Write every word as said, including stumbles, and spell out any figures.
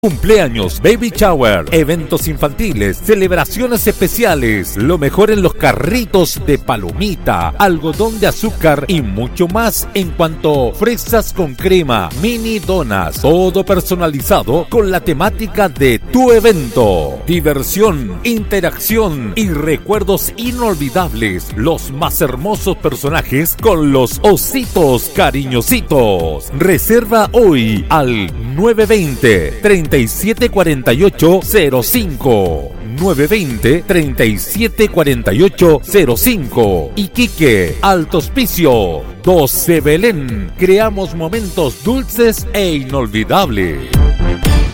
Cumpleaños, baby shower, eventos infantiles, celebraciones especiales, lo mejor en los carritos de palomita, algodón de azúcar y mucho más en cuanto fresas con crema, mini donas, todo personalizado con la temática de tu evento. Diversión, interacción y recuerdos inolvidables, los más hermosos personajes con los ositos cariñositos. Reserva hoy al nueve veinte, treinta y siete cuarenta y ocho cero cinco. nueve veinte, treinta y siete cuarenta y ocho cero cinco. Iquique, Alto Hospicio, doce Belén. Creamos momentos dulces e inolvidables.